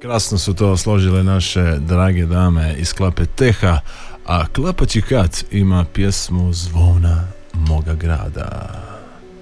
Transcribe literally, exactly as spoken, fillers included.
Krasno su to složile naše drage dame iz Klape Teha, a Klapaći kat ima pjesmu Zvona moga grada.